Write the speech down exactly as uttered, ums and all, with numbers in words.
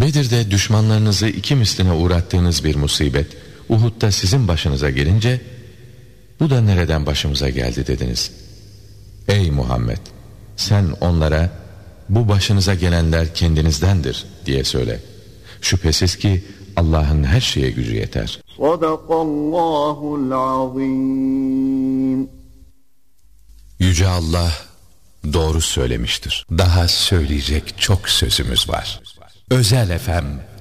Bedir'de düşmanlarınızı iki misline uğrattığınız bir musibet Uhud'da sizin başınıza gelince, bu da nereden başımıza geldi dediniz. Ey Muhammed! Sen onlara, bu başınıza gelenler kendinizdendir diye söyle. Şüphesiz ki Allah'ın her şeye gücü yeter. Sadakallahul azim. Yüce Allah doğru söylemiştir. Daha söyleyecek çok sözümüz var. Özel F M